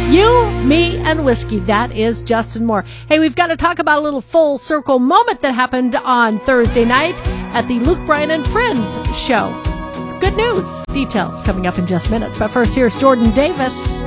You, Me, and Whiskey. That is Justin Moore. Hey, we've got to talk about a little full circle moment that happened on Thursday night at the Luke Bryan and Friends show. It's good news. Details coming up in just minutes. But first, here's Jordan Davis.